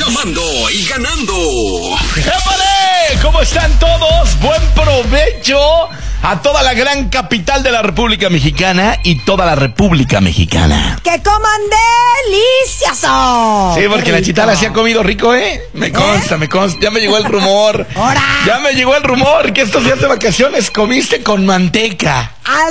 llamando y ganando. ¡Épale! ¿Cómo están todos? Buen provecho a toda la gran capital de la República Mexicana y toda la República Mexicana. ¡Que coman delicioso! Sí, porque la Chitara se ha comido rico, ¿eh? Me consta. Ya me llegó el rumor. ¡Hora! Ya me llegó el rumor que estos días de vacaciones comiste con manteca.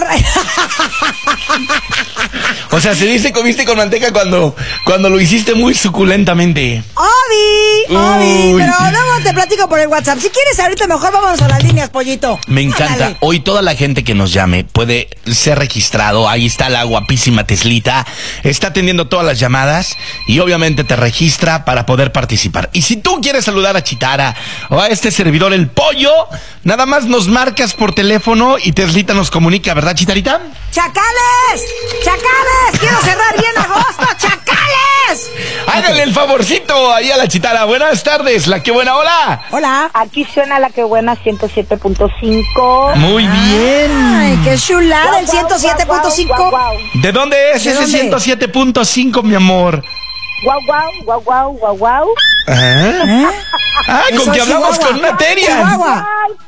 O sea, se dice comiste con manteca cuando lo hiciste muy suculentamente. Obi, pero luego te platico por el WhatsApp. Si quieres, ahorita mejor vámonos a las líneas, pollito. Me encanta. Ándale. Hoy toda la gente que nos llame puede ser registrado. Ahí está la guapísima Teslita. Está atendiendo todas las llamadas y obviamente te registra para poder participar. Y si tú quieres saludar a Chitara o a este servidor, el pollo, nada más nos marcas por teléfono y Teslita nos comunica, ¿verdad, Chitarita? ¡Chacales! ¡Chacales! ¡Quiero cerrar bien agosto! ¡Chacales! Háganle el favorcito ahí a la Chitara. Buenas tardes, la que buena, hola. Hola. Aquí suena la que buena 107.5. Muy bien. Ay, qué chulada el 107.5. ¿De dónde es ¿De ese dónde? 107.5, mi amor? Guau. Ah, Eso con que es hablamos Chihuahua. con una teria. Chihuahua.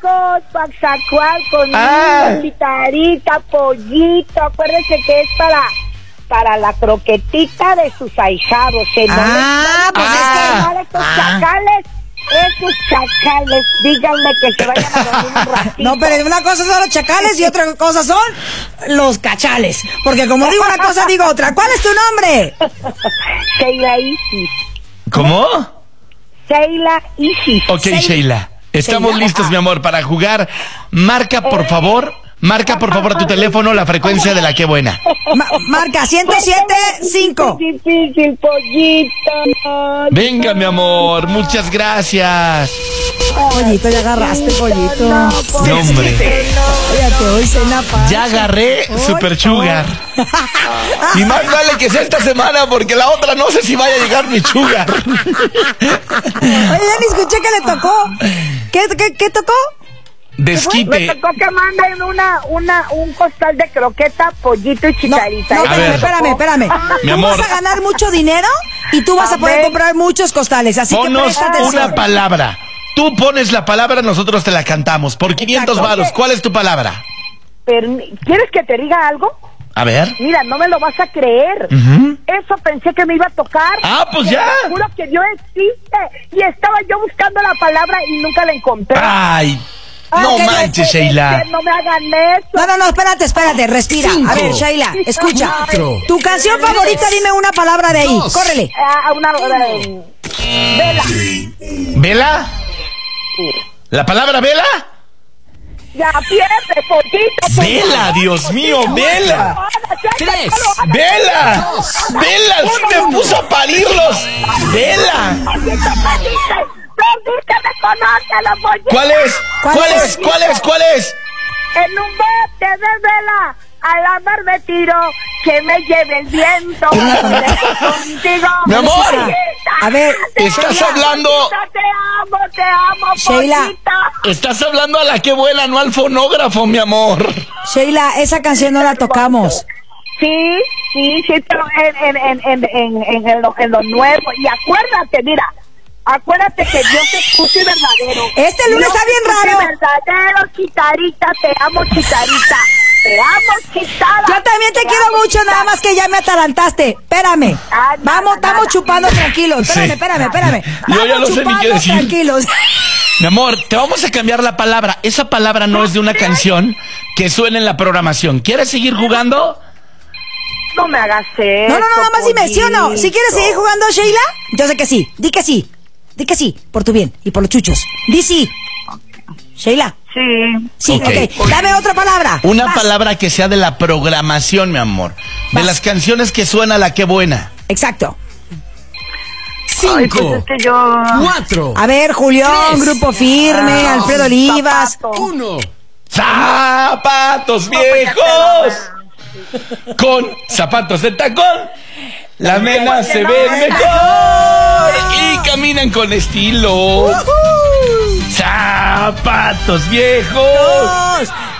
Con Chitarita, pollito. Acuérdense que es para la croquetita de sus ahijados. Pues Estos chacales, díganme que se vayan a dormir un ratito. No, pero una cosa son los chacales y otra cosa son los cachales. Porque como digo una cosa, digo otra. ¿Cuál es tu nombre? Sheila Isis. ¿Cómo? Sheila Isis. Ok, Sheila. Estamos Sheila. listos, mi amor, para jugar. Marca, por favor tu teléfono, la frecuencia de la que buena. Marca 107.5. Difícil, pollito. Venga, mi amor, muchas gracias. Pollito, ya agarraste, pollito. No, hombre. Fíjate, hoy cena pancha. Ya agarré Super Sugar. Y más vale que sea esta semana, porque la otra no sé si vaya a llegar mi sugar. Oye, ya ni escuché que le tocó. ¿Qué tocó? Me Desquite. tocó que manden un costal de croqueta, pollito y chitarita. No, A ver. espérame. Mi Tú amor. vas a ganar mucho dinero y tú vas a poder comprar muchos costales. Así que Ponnos presta atención. una palabra. Tú pones la palabra, nosotros te la cantamos. Por 500 Exacto. varos. ¿Cuál es tu palabra? ¿Quieres que te diga algo? A ver. Mira, no me lo vas a creer. Ujú. Eso pensé que me iba a tocar. Ah, pues ya. Te juro que Dios existe. Y estaba yo buscando la palabra y nunca la encontré. Ay, no que manches, Sheila. No me hagan eso. No, espérate, respira. A ver, Sheila, escucha. Tu canción favorita, dime una palabra de ahí. Córrele. Vela. ¿Vela? ¿La palabra vela? Ya pierde, pollito. Vela, Dios mío, vela. Tres. Vela. Vela, sí me puso a parirlos. Vela. ¿Cuál es? En un bote de vela, a la mar me tiro, que me lleve el viento. Contigo. Mi amor. A ver, Estás hablando. Te amo, Sheila. pollita. Estás hablando a la que buena, no al fonógrafo, mi amor. Sheila, esa canción no la tocamos. Sí, pero en lo nuevo. Y acuérdate que Dios es justo y verdadero. Este lunes está bien raro. Verdadero, Chitarita, te amo, Chitarita. Te amo, Chitara. Yo también te quiero mucho, nada más que ya me atarantaste. Espérame. Vamos, estamos chupando tranquilos. Sí. Espérame. Yo ya no sé ni qué decir. Tranquilos. Mi amor, te vamos a cambiar la palabra. Esa palabra no es de una canción que suena en la programación. ¿Quieres seguir jugando? No me hagas eso. No, nada más dime, ¿sí o no? ¿Si quieres seguir jugando, Sheila? Yo sé que sí. Di que sí. Di que sí, por tu bien y por los chuchos. Di sí. Sheila. Sí, Ok. ok. Dame otra palabra. Una Vas. palabra que sea de la programación, mi amor. De Vas. las canciones que suena la que buena. Exacto. Ay, pues es que yo... 4, A ver, Julián, 3, Grupo Firme, Alfredo Olivas. 1. ¡Zapatos viejos! Con zapatos de tacón, las nenas se ven mejor y caminan con estilo. Zapatos viejos.